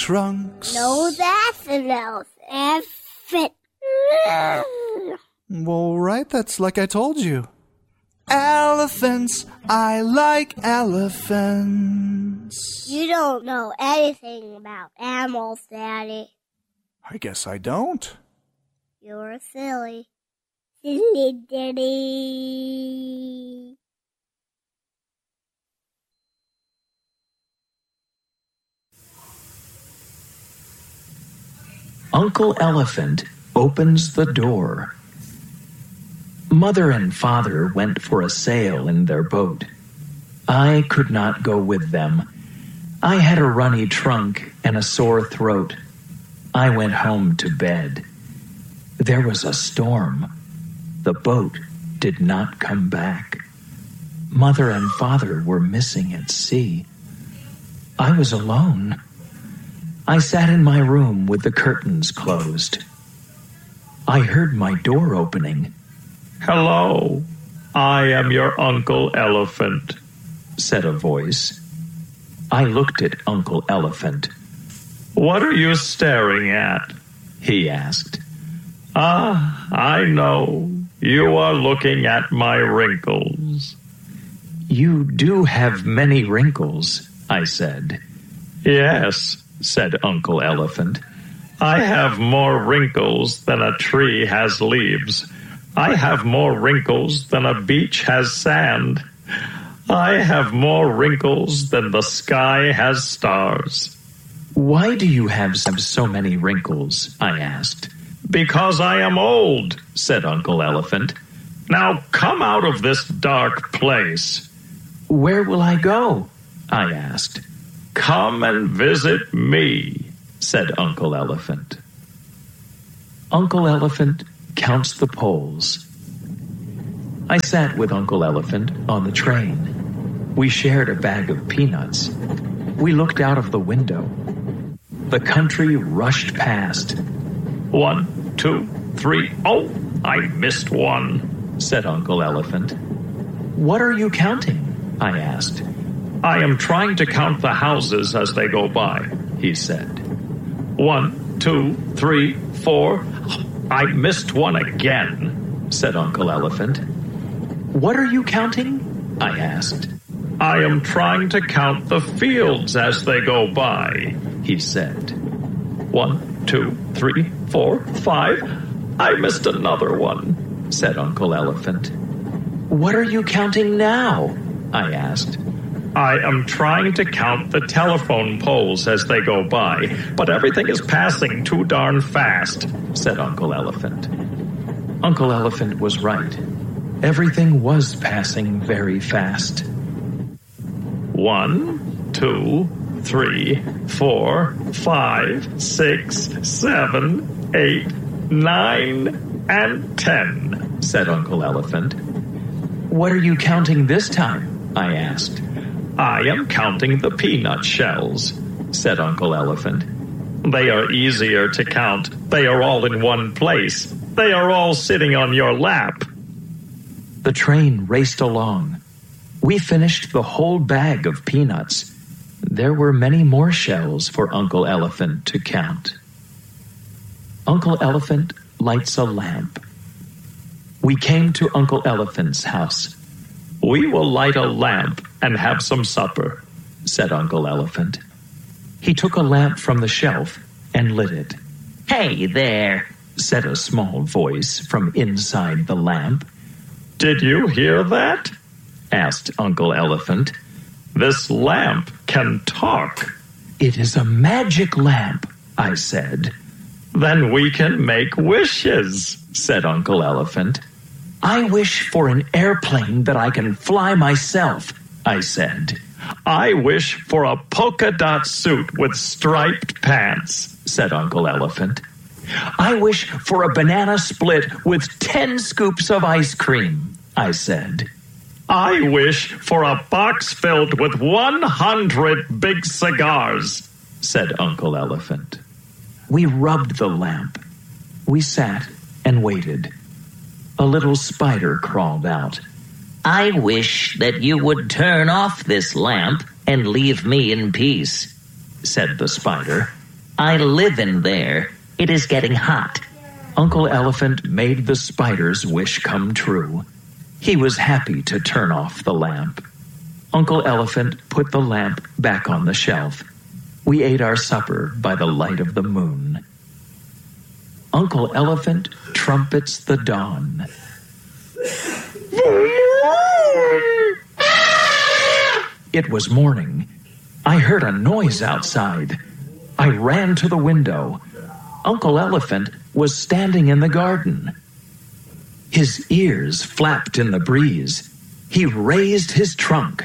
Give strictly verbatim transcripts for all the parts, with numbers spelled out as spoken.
trunks. No, that's an elephant. Well, right, that's like I told you. Elephants, I like elephants. You don't know anything about animals, Daddy. I guess I don't. You're silly. Silly Daddy. Uncle Elephant opens the door. Mother and Father went for a sail in their boat. I could not go with them. I had a runny trunk and a sore throat. I went home to bed. There was a storm. The boat did not come back. Mother and Father were missing at sea. I was alone. I sat in my room with the curtains closed. I heard my door opening. "Hello, I am your Uncle Elephant," said a voice. I looked at Uncle Elephant. "What are you staring at?" he asked. "Ah, I know. You are looking at my wrinkles." "You do have many wrinkles," I said. "Yes," said Uncle Elephant. "I have more wrinkles than a tree has leaves. I have more wrinkles than a beach has sand. I have more wrinkles than the sky has stars." "Why do you have so many wrinkles?" I asked. "Because I am old," said Uncle Elephant. "Now come out of this dark place." "Where will I go?" I asked. "Come and visit me," said Uncle Elephant. Uncle Elephant counts the poles. I sat with Uncle Elephant on the train. We shared a bag of peanuts. We looked out of the window. The country rushed past. "One, two, three. Oh, I missed one," said Uncle Elephant. "What are you counting?" I asked. "I am trying to count the houses as they go by," he said. "One, two, three, four. I missed one again," said Uncle Elephant. "What are you counting?" I asked. "I am trying to count the fields as they go by," he said. "One, two, three, four, five. I missed another one," said Uncle Elephant. "What are you counting now?" I asked. "I am trying to count the telephone poles as they go by, but everything is passing too darn fast," said Uncle Elephant. Uncle Elephant was right. Everything was passing very fast. One, two, three, four, five, six, seven, eight, nine, and ten, said Uncle Elephant. "What are you counting this time?" I asked. "I am counting the peanut shells," said Uncle Elephant. "They are easier to count. They are all in one place. They are all sitting on your lap." The train raced along. We finished the whole bag of peanuts. There were many more shells for Uncle Elephant to count. Uncle Elephant lights a lamp. We came to Uncle Elephant's house. "We will light a lamp and have some supper," said Uncle Elephant. He took a lamp from the shelf and lit it. "Hey there," said a small voice from inside the lamp. "Did you hear that?" asked Uncle Elephant. "This lamp can talk." "It is a magic lamp," I said. "Then we can make wishes," said Uncle Elephant. "I wish for an airplane that I can fly myself," I said. "I wish for a polka dot suit with striped pants," said Uncle Elephant. "I wish for a banana split with ten scoops of ice cream," I said. "I wish for a box filled with one hundred big cigars," said Uncle Elephant. We rubbed the lamp. We sat and waited. A little spider crawled out. "I wish that you would turn off this lamp and leave me in peace," said the spider. I live in there. It is getting hot. Uncle Elephant made the spider's wish come true. He was happy to turn off the lamp. Uncle Elephant put the lamp back on the shelf. We ate our supper by the light of the moon. Uncle Elephant trumpets the dawn. It was morning. I heard a noise outside. I ran to the window. Uncle Elephant was standing in the garden. His ears flapped in the breeze. He raised his trunk.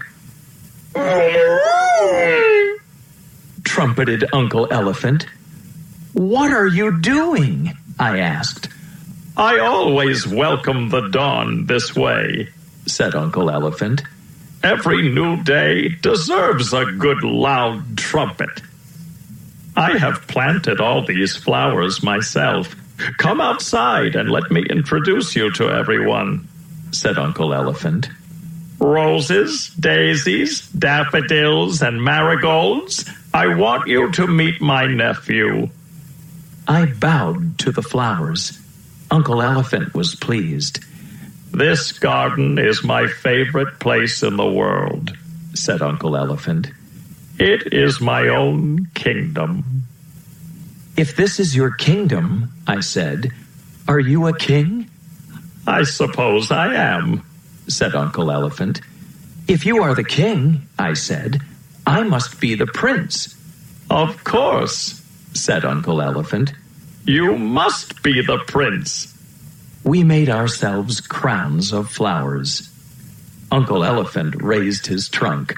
Trumpeted Uncle Elephant. "What are you doing?" I asked. I always welcome the dawn this way, said Uncle Elephant. Every new day deserves a good loud trumpet. I have planted all these flowers myself. Come outside and let me introduce you to everyone, said Uncle Elephant. Roses, daisies, daffodils, and marigolds, I want you to meet my nephew. I bowed to the flowers. Uncle Elephant was pleased. This garden is my favorite place in the world, said Uncle Elephant. It is my own kingdom. If this is your kingdom, I said, are you a king? I suppose I am, said Uncle Elephant. If you are the king, I said, I must be the prince. Of course, said Uncle Elephant. You must be the prince. We made ourselves crowns of flowers. Uncle Elephant raised his trunk.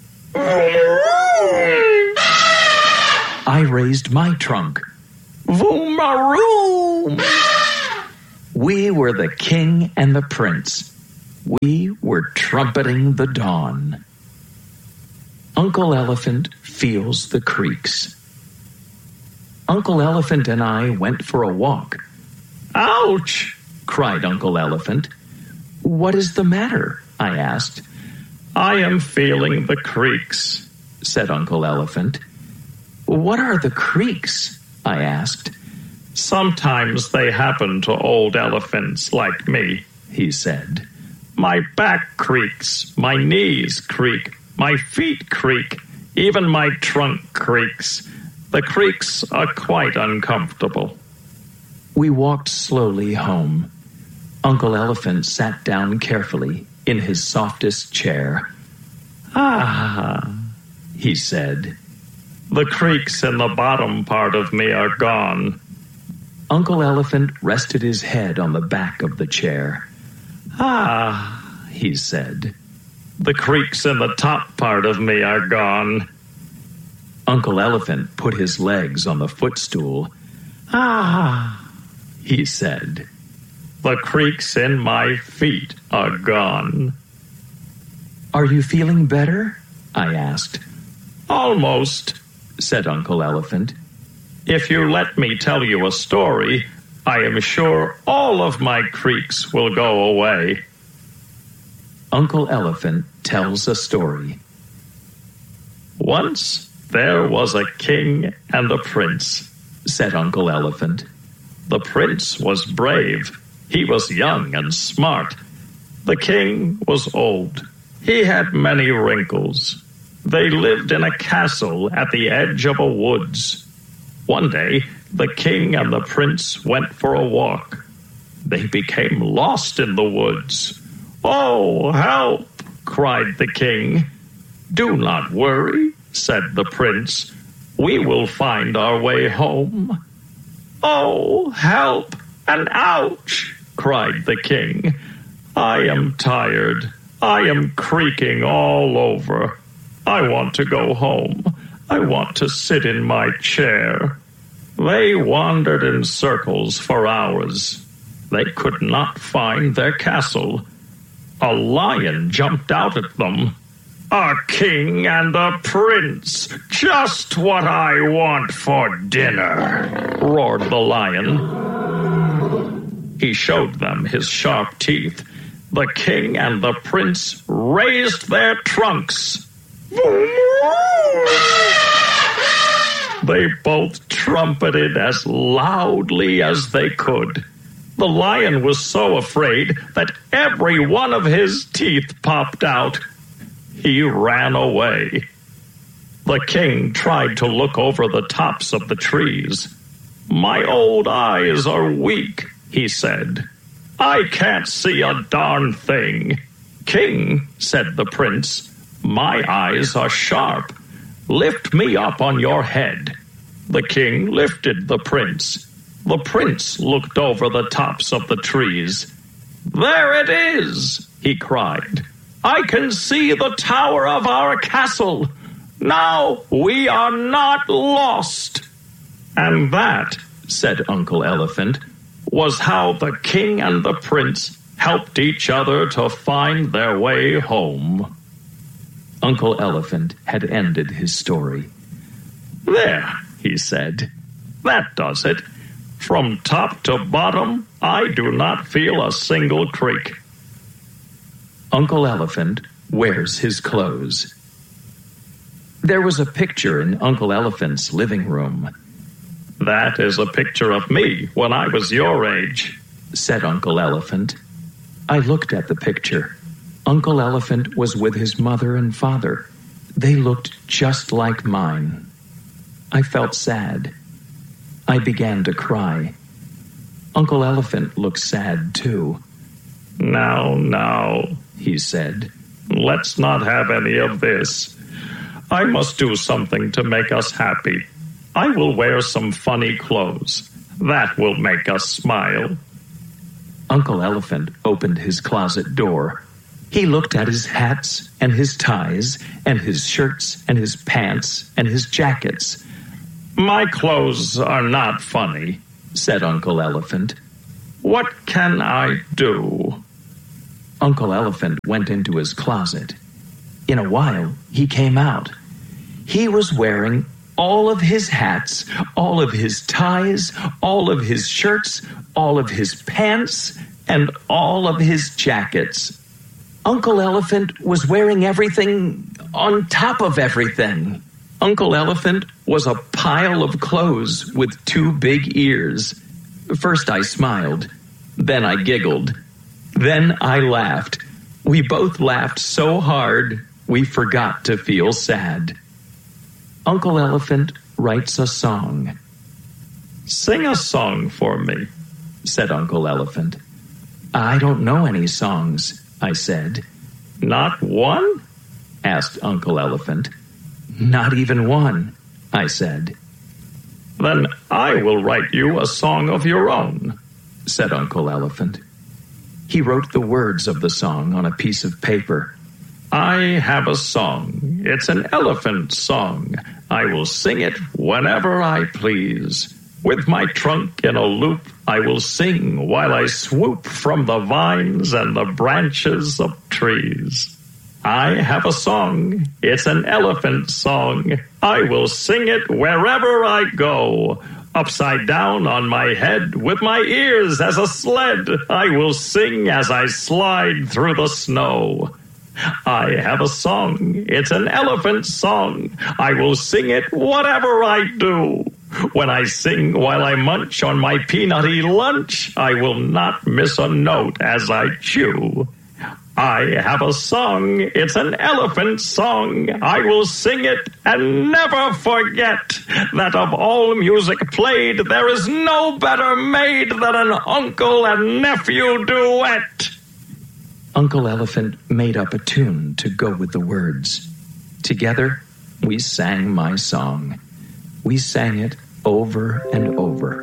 I raised my trunk. Vroom-a-room! We were the king and the prince. We were trumpeting the dawn. Uncle Elephant feels the creaks. Uncle Elephant and I went for a walk. Ouch! Cried Uncle Elephant. What is the matter? I asked. I am feeling the creaks, said Uncle Elephant. What are the creaks? I asked. Sometimes they happen to old elephants like me, he said. My back creaks, my knees creak, my feet creak, even my trunk creaks. The creaks are quite uncomfortable. We walked slowly home. Uncle Elephant sat down carefully in his softest chair. Ah, he said. The creaks in the bottom part of me are gone. Uncle Elephant rested his head on the back of the chair. Ah, he said. The creaks in the top part of me are gone. Uncle Elephant put his legs on the footstool. Ah, he said. The creaks in my feet are gone. Are you feeling better? I asked. Almost, said Uncle Elephant. If you let me tell you a story, I am sure all of my creaks will go away. Uncle Elephant tells a story. Once there was a king and a prince, said Uncle Elephant. The prince was brave. He was young and smart. The king was old. He had many wrinkles. They lived in a castle at the edge of a woods. One day, the king and the prince went for a walk. They became lost in the woods. Oh, help! Cried the king. Do not worry, said the prince. We will find our way home. Oh, help and ouch! Cried the king. I am tired. I am creaking all over. I want to go home. I want to sit in my chair. They wandered in circles for hours. They could not find their castle. A lion jumped out at them. A king and a prince, just what I want for dinner, roared the lion. He showed them his sharp teeth. The king and the prince raised their trunks. They both trumpeted as loudly as they could. The lion was so afraid that every one of his teeth popped out. He ran away. The king tried to look over the tops of the trees. "My old eyes are weak," he said. "I can't see a darn thing." "King," said the prince, "my eyes are sharp. Lift me up on your head." The king lifted the prince. The prince looked over the tops of the trees. "There it is," he cried. "I can see the tower of our castle. Now we are not lost." And that, said Uncle Elephant, was how the king and the prince helped each other to find their way home. Uncle Elephant had ended his story. "There," he said, "that does it. From top to bottom, I do not feel a single creak." Uncle Elephant wears his clothes. There was a picture in Uncle Elephant's living room. "That is a picture of me when I was your age," said Uncle Elephant. I looked at the picture. Uncle Elephant was with his mother and father. They looked just like mine. I felt sad. I began to cry. Uncle Elephant looked sad, too. "Now, now," he said, "let's not have any of this. I must do something to make us happy. I will wear some funny clothes. That will make us smile." Uncle Elephant opened his closet door. He looked at his hats and his ties and his shirts and his pants and his jackets. "My clothes are not funny," said Uncle Elephant. "What can I do?" Uncle Elephant went into his closet. In a while, he came out. He was wearing all of his hats, all of his ties, all of his shirts, all of his pants, and all of his jackets. Uncle Elephant was wearing everything on top of everything. Uncle Elephant was a pile of clothes with two big ears. First I smiled, then I giggled, then I laughed. We both laughed so hard we forgot to feel sad. Uncle Elephant writes a song. "Sing a song for me," said Uncle Elephant. "I don't know any songs," I said. "Not one?" asked Uncle Elephant. "Not even one," I said. "Then I will write you a song of your own," said Uncle Elephant. He wrote the words of the song on a piece of paper. "I have a song. It's an elephant song. I will sing it whenever I please. With my trunk in a loop, I will sing while I swoop from the vines and the branches of trees. I have a song. It's an elephant song. I will sing it wherever I go. Upside down on my head, with my ears as a sled, I will sing as I slide through the snow. I have a song. It's an elephant song. I will sing it whatever I do. When I sing while I munch on my peanutty lunch, I will not miss a note as I chew. I have a song. It's an elephant song. I will sing it and never forget that of all music played, there is no better made than an uncle and nephew duet." Uncle Elephant made up a tune to go with the words. Together, we sang my song. We sang it over and over.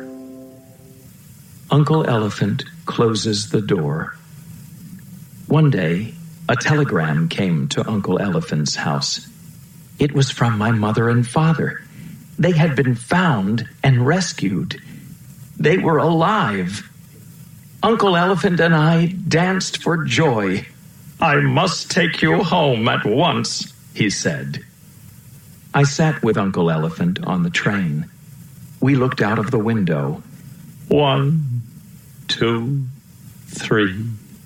Uncle Elephant closes the door. One day, a telegram came to Uncle Elephant's house. It was from my mother and father. They had been found and rescued. They were alive. Uncle Elephant and I danced for joy. "I must take you home at once," he said. I sat with Uncle Elephant on the train. We looked out of the window. One, two, three,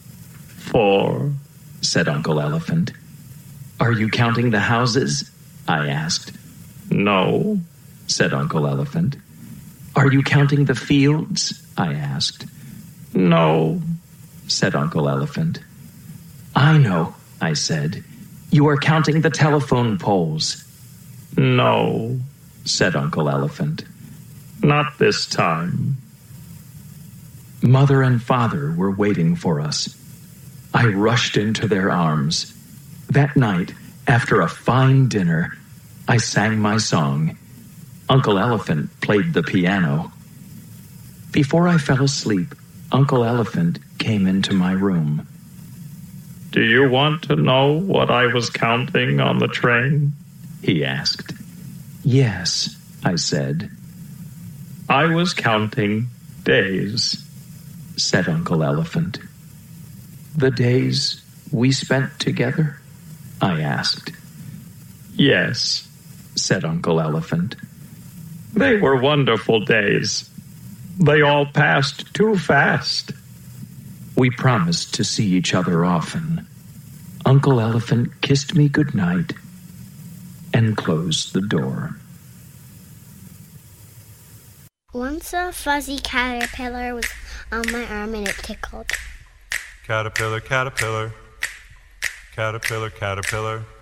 four, said Uncle Elephant. "Are you counting the houses?" I asked. "No," said Uncle Elephant. Are you counting the fields? I asked. No, said Uncle Elephant. I know, I said. You are counting the telephone poles. No, said Uncle Elephant. Not this time. Mother and Father were waiting for us. I rushed into their arms. That night, after a fine dinner, I sang my song. Uncle Elephant played the piano. Before I fell asleep, Uncle Elephant came into my room. Do you want to know what I was counting on the train? He asked. Yes, I said. I was counting days, said Uncle Elephant. The days we spent together? I asked. Yes, said Uncle Elephant. They were wonderful days. They all passed too fast. We promised to see each other often. Uncle Elephant kissed me goodnight and closed the door. Once a fuzzy caterpillar was on my arm and it tickled. Caterpillar, caterpillar, caterpillar, caterpillar.